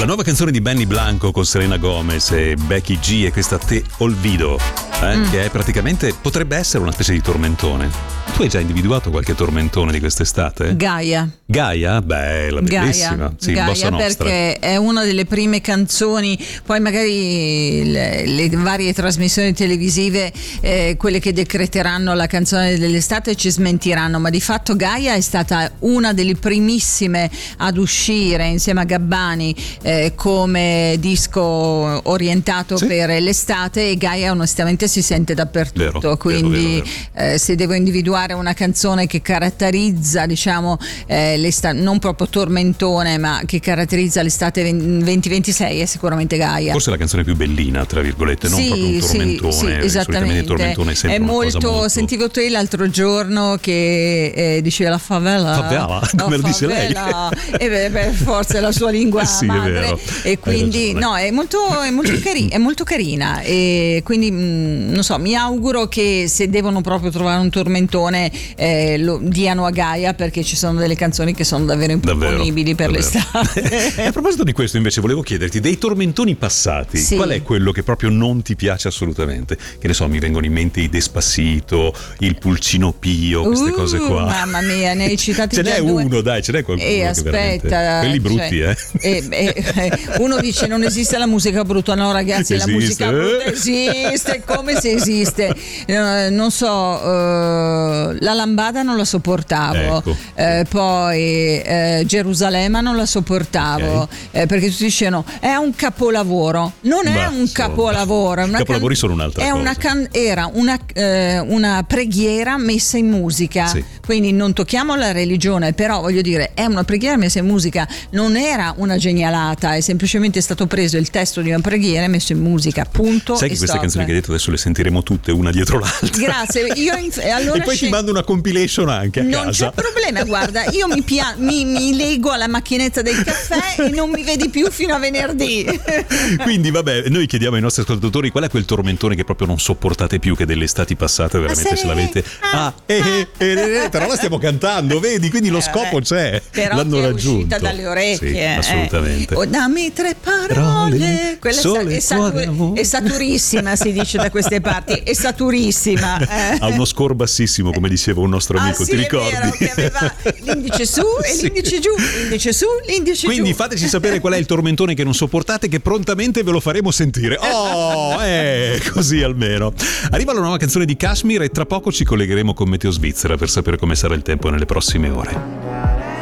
La nuova canzone di Benny Blanco con Selena Gomez e Becky G è questa Te Olvido, che è praticamente, potrebbe essere una specie di tormentone. Tu hai già individuato qualche tormentone di quest'estate? Gaia. Gaia? Bella, bellissima. Gaia, sì, Gaia bossa nostra. Perché è una delle prime canzoni, poi magari le varie trasmissioni televisive, quelle che decreteranno la canzone dell'estate ci smentiranno, ma di fatto Gaia è stata una delle primissime ad uscire insieme a Gabbani come disco orientato per l'estate, e Gaia onestamente si sente dappertutto. Vero, quindi vero. se devo individuare una canzone che caratterizza, diciamo, l'estate, non proprio tormentone, ma che caratterizza l'estate 2026, è sicuramente Gaia. Forse la canzone più bellina, tra virgolette, non proprio un tormentone. Sì, esattamente. Il tormentone è sempre è una cosa molto... Sentivo te l'altro giorno che diceva la favela, come lo dice lei. E forse è la sua lingua sì, madre, è vero. e quindi no, è molto carina, e quindi non so, mi auguro che se devono proprio trovare un tormentone lo diano a Gaia, perché ci sono delle canzoni che sono davvero improponibili per l'estate. A proposito di questo, invece, volevo chiederti dei tormentoni passati. Sì. Qual è quello che proprio non ti piace assolutamente? Che ne so, mi vengono in mente i Despacito, il Pulcino Pio, queste cose qua. Mamma mia, ne hai citati ce già n'è due. uno, dai, ce n'è qualcuno. Aspetta, quelli brutti, uno dice non esiste la musica brutta. No, ragazzi, la musica brutta esiste, come se esiste. Non so, la lambada non la sopportavo, ecco. Poi Gerusalemme non la sopportavo, perché tutti dicevano è un capolavoro. Non è un capolavoro, i capolavori sono un'altra cosa. Era una preghiera messa in musica, sì. Quindi non tocchiamo la religione, però voglio dire, è una preghiera messa in musica, non era una genialata, è semplicemente stato preso il testo di una preghiera e messo in musica, punto. Sai che queste canzoni che hai detto adesso le sentiremo tutte una dietro l'altra. Grazie. Allora e poi ti mando una compilation anche a non casa. Non c'è problema, guarda, io mi lego alla macchinetta del caffè e non mi vedi più fino a venerdì. Quindi vabbè, noi chiediamo ai nostri ascoltatori qual è quel tormentone che proprio non sopportate più, che delle estati passate veramente se l'avete. Però la stiamo cantando, vedi? Quindi lo scopo c'è. Però l'hanno è raggiunto. uscita dalle orecchie. Sì, assolutamente. Dammi 3 parole. Quella è saturissima, si dice da queste parti. È saturissima. Ha uno score bassissimo, come diceva un nostro amico, sì, ti ricordi? È vero, che aveva l'indice su e l'indice giù, l'indice su, l'indice giù. Quindi fateci sapere qual è il tormentone che non sopportate, che prontamente ve lo faremo sentire. Così almeno. Arriva la nuova canzone di Kashmir e tra poco ci collegheremo con Meteo Svizzera per sapere come sarà il tempo nelle prossime ore.